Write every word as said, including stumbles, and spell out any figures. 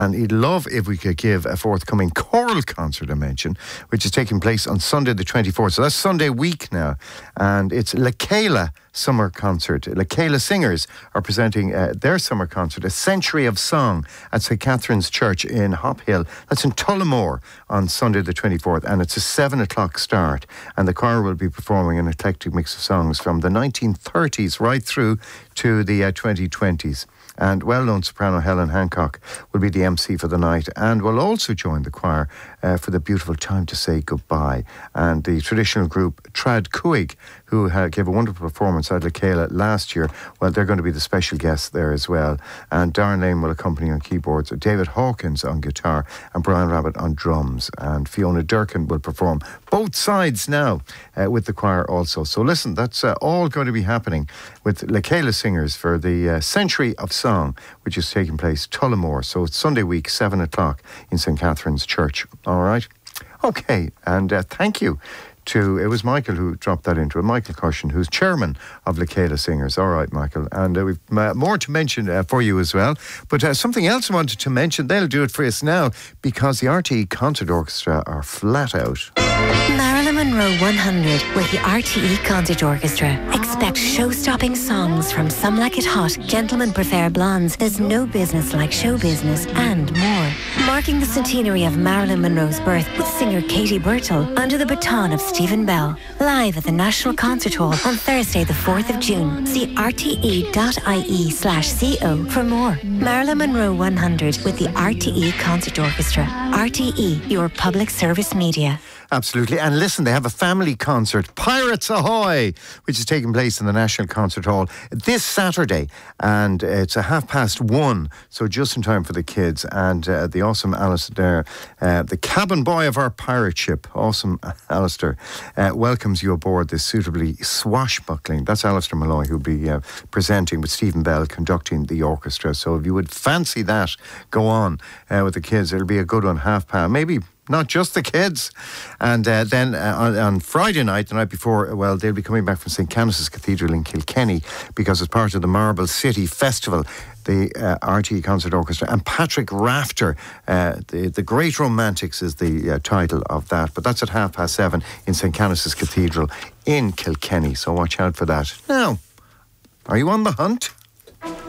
And he'd love if we could give a forthcoming choral concert, I mentioned, which is taking place on Sunday the twenty-fourth. So that's Sunday week now. And it's Lekela Summer Concert. Lekela Singers are presenting uh, their summer concert, A Century of Song, at Saint Catherine's Church in Hop Hill. That's in Tullamore on Sunday the twenty-fourth. And it's a seven o'clock start. And the choir will be performing an eclectic mix of songs from the nineteen thirties right through to the uh, twenty twenties. And well-known soprano Helen Hancock will be the M C for the night and will also join the choir uh, for the beautiful Time to Say Goodbye. And the traditional group Trad Cuig, who uh, gave a wonderful performance at Lekela last year, well, they're going to be the special guests there as well. And Darren Lane will accompany on keyboards, David Hawkins on guitar, and Brian Rabbit on drums. And Fiona Durkin will perform both sides now uh, with the choir also. So listen, that's uh, all going to be happening with Lekela Singers for the uh, Century of Song, which is taking place Tullamore. So it's Sunday week, seven o'clock in Saint Catherine's Church. All right? Okay, and uh, thank you to, it was Michael who dropped that into it, Michael Cushion, who's chairman of Lekela Singers. All right, Michael. And uh, we've uh, more to mention uh, for you as well. But uh, something else I wanted to mention, they'll do it for us now, because the R T E Concert Orchestra are flat out. Marilyn Monroe one hundred with the R T E Concert Orchestra. Expect show-stopping songs from Some Like It Hot, Gentlemen Prefer Blondes, There's No Business Like Show Business, and more. Marking the centenary of Marilyn Monroe's birth with singer Katie Birtle under the baton of Stephen Bell. Live at the National Concert Hall on Thursday the fourth of June. See r t e dot i e slash co for more. Marilyn Monroe one hundred with the R T E Concert Orchestra. R T E, your public service media. Absolutely. And listen, they have a family concert, Pirates Ahoy, which is taking place in the National Concert Hall this Saturday. And it's a half past one, so just in time for the kids. And uh, the awesome Alistair, uh, the cabin boy of our pirate ship, awesome Alistair, uh, welcomes you aboard this suitably swashbuckling. That's Alistair Malloy, who'll be uh, presenting with Stephen Bell conducting the orchestra. So if you would fancy that, go on uh, with the kids. It'll be a good one, half past, maybe not just the kids. And uh, then uh, on, on Friday night, the night before, well, they'll be coming back from Saint Canice's Cathedral in Kilkenny, because as part of the Marble City Festival, the uh, R T E Concert Orchestra and Patrick Rafter, uh, the, the Great Romantics is the uh, title of that. But that's at half past seven in Saint Canice's Cathedral in Kilkenny. So watch out for that. Now, are you on the hunt?